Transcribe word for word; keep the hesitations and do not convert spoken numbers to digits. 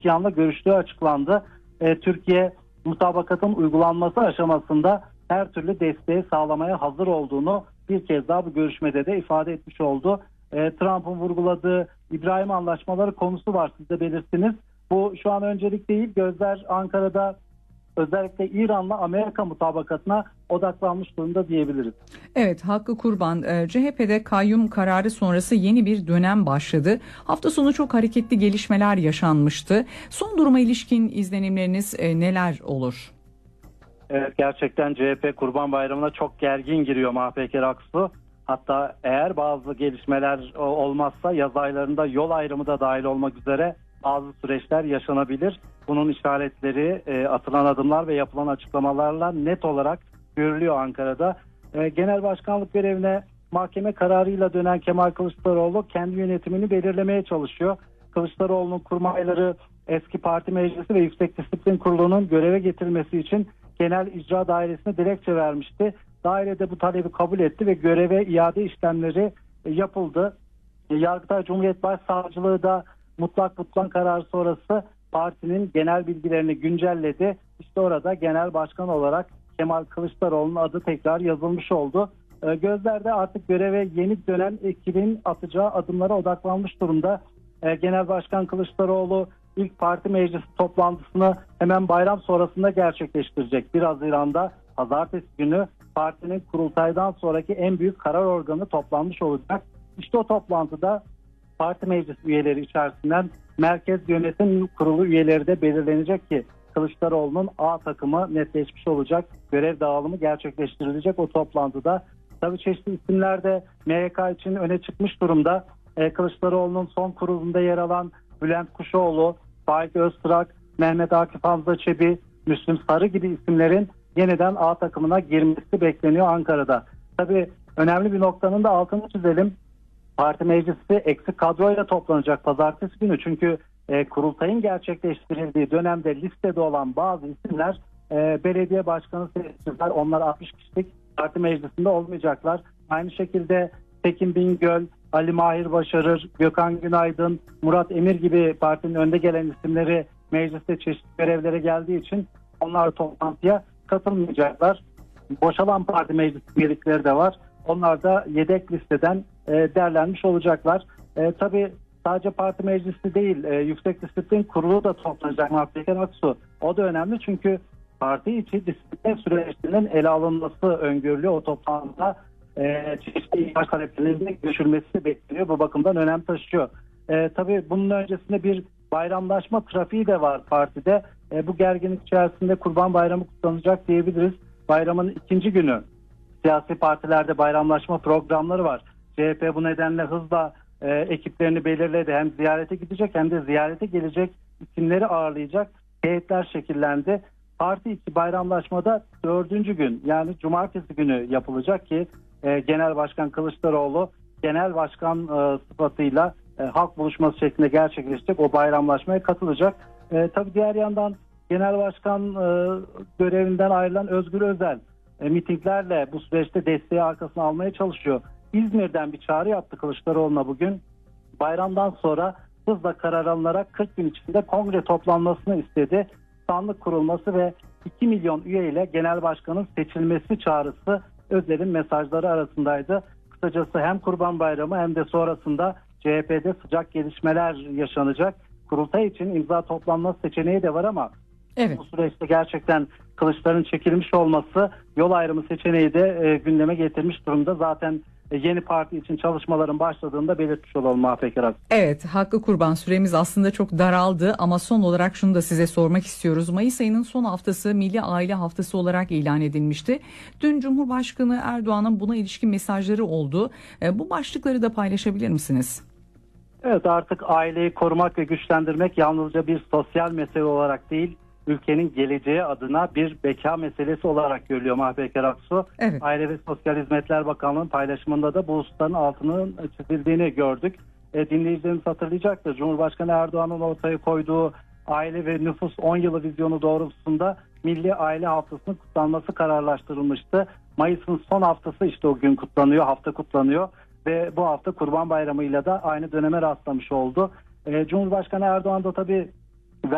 yanla görüştüğü açıklandı. E, Türkiye mutabakatın uygulanması aşamasında her türlü desteği sağlamaya hazır olduğunu bir kez daha bu görüşmede de ifade etmiş oldu. E, Trump'ın vurguladığı İbrahim Anlaşmaları konusu var, siz de belirttiniz. Bu şu an öncelik değil, gözler Ankara'da özellikle İran'la Amerika mutabakatına odaklanmış durumda diyebiliriz. Evet, Hakkı Kurban, C H P'de kayyum kararı sonrası yeni bir dönem başladı. Hafta sonu çok hareketli gelişmeler yaşanmıştı. Son duruma ilişkin izlenimleriniz neler olur? Evet, gerçekten C H P Kurban Bayramı'na çok gergin giriyor Mahpeker Aksu. Hatta eğer bazı gelişmeler olmazsa yaz aylarında yol ayrımı da dahil olmak üzere bazı süreçler yaşanabilir. Bunun işaretleri e, atılan adımlar ve yapılan açıklamalarla net olarak görülüyor Ankara'da. E, genel başkanlık görevine mahkeme kararıyla dönen Kemal Kılıçdaroğlu kendi yönetimini belirlemeye çalışıyor. Kılıçdaroğlu'nun kurmayları eski parti meclisi ve Yüksek Disiplin Kurulu'nun göreve getirilmesi için Genel İcra Dairesi'ne dilekçe vermişti. Daire de bu talebi kabul etti ve göreve iade işlemleri e, yapıldı. E, Yargıtay Cumhuriyet Başsavcılığı da mutlak tutman kararı sonrası partinin genel bilgilerini güncelledi. İşte orada genel başkan olarak Kemal Kılıçdaroğlu'nun adı tekrar yazılmış oldu. E, gözlerde artık göreve yeni dönen ekibin atacağı adımlara odaklanmış durumda. E, Genel Başkan Kılıçdaroğlu ilk parti meclisi toplantısını hemen bayram sonrasında gerçekleştirecek. bir Haziran'da pazartesi günü partinin kurultaydan sonraki en büyük karar organı toplanmış olacak. İşte o toplantıda parti meclis üyeleri içerisinden Merkez Yönetim Kurulu üyeleri de belirlenecek ki Kılıçdaroğlu'nun A takımı netleşmiş olacak. Görev dağılımı gerçekleştirilecek o toplantıda. Tabii çeşitli isimler de M Y K için öne çıkmış durumda. Ee, Kılıçdaroğlu'nun son kurulunda yer alan Bülent Kuşoğlu, Faik Öztürk, Mehmet Akif Hamza Çebi, Müslüm Sarı gibi isimlerin yeniden A takımına girmesi bekleniyor Ankara'da. Tabii önemli bir noktanın da altını çizelim. Parti meclisi eksik kadroyla toplanacak pazartesi günü. Çünkü e, kurultayın gerçekleştirildiği dönemde listede olan bazı isimler e, belediye başkanı seçiciler, onlar altmış kişilik parti meclisinde olmayacaklar. Aynı şekilde Tekin Bingöl, Ali Mahir Başarır, Gökhan Günaydın, Murat Emir gibi partinin önde gelen isimleri mecliste çeşitli görevlere geldiği için onlar toplantıya katılmayacaklar. Boşalan parti meclis üyelikleri de var. Onlar da yedek listeden e, derlenmiş olacaklar. E, tabii sadece parti meclisi değil, e, Yüksek Disiplin Kurulu da toplanacak Mahpeker Aksu. O da önemli çünkü parti içi disiplin süreçlerinin ele alınması öngörülüyor. O toplantıda e, çeşitli ihtiyaç taleplerinin görüşülmesi bekleniyor. Bu bakımdan önem taşıyor. E, tabii bunun öncesinde bir bayramlaşma trafiği de var partide. E, bu gerginlik içerisinde Kurban Bayramı kutlanacak diyebiliriz. Bayramın ikinci günü siyasi partilerde bayramlaşma programları var. C H P bu nedenle hızla e, ekiplerini belirledi. Hem ziyarete gidecek hem de ziyarete gelecek isimleri ağırlayacak heyetler şekillendi. Parti içi bayramlaşmada dördüncü gün yani cumartesi günü yapılacak ki e, Genel Başkan Kılıçdaroğlu genel başkan e, sıfatıyla e, halk buluşması şeklinde gerçekleşecek. O bayramlaşmaya katılacak. E, tabii diğer yandan Genel Başkan e, görevinden ayrılan Özgür Özel e, mitinglerle bu süreçte desteği arkasına almaya çalışıyor. İzmir'den bir çağrı yaptı Kılıçdaroğlu'na bugün. Bayramdan sonra hızla karar alınarak kırk gün içinde kongre toplanmasını istedi. Sandık kurulması ve iki milyon üye ile genel başkanın seçilmesi çağrısı Özel'in mesajları arasındaydı. Kısacası hem Kurban Bayramı hem de sonrasında C H P'de sıcak gelişmeler yaşanacak. Kurultay için imza toplanma seçeneği de var ama evet, bu süreçte gerçekten kılıçların çekilmiş olması yol ayrımı seçeneği de e, gündeme getirmiş durumda. Zaten e, yeni parti için çalışmaların başladığında belirtmiş olalım Mahpeker Aksu. Evet, Hakkı Kurban, süremiz aslında çok daraldı ama son olarak şunu da size sormak istiyoruz. Mayıs ayının son haftası Milli Aile Haftası olarak ilan edilmişti. Dün Cumhurbaşkanı Erdoğan'ın buna ilişkin mesajları oldu. E, bu başlıkları da paylaşabilir misiniz? Evet, artık aileyi korumak ve güçlendirmek yalnızca bir sosyal mesele olarak değil, ülkenin geleceği adına bir beka meselesi olarak görülüyor Mahpeker Aksu. Evet. Aile ve Sosyal Hizmetler Bakanlığı'nın paylaşımında da bu hususların altının çizildiğini gördük. E, dinleyicilerimiz hatırlayacaktır. Cumhurbaşkanı Erdoğan'ın ortaya koyduğu aile ve nüfus on yılı vizyonu doğrultusunda Milli Aile Haftası'nın kutlanması kararlaştırılmıştı. Mayıs'ın son haftası işte o gün kutlanıyor, hafta kutlanıyor ve bu hafta Kurban Bayramı'yla da aynı döneme rastlamış oldu. E, Cumhurbaşkanı Erdoğan da tabii